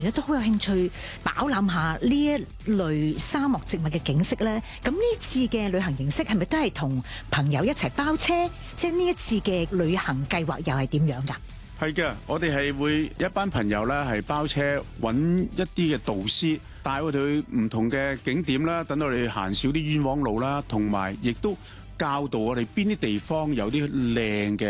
都好有興趣飽覽下呢一類沙漠植物嘅景色咧。咁呢次嘅旅行形式係咪都係同朋友一齊包車？即係呢一次嘅旅行計劃又係點樣㗎？ 係嘅，我哋係會一班朋友咧係包車揾一啲嘅導師，帶我哋去唔同嘅景點啦，等我哋行少啲冤枉路啦，同埋亦都教導我哋邊啲地方有啲靚嘅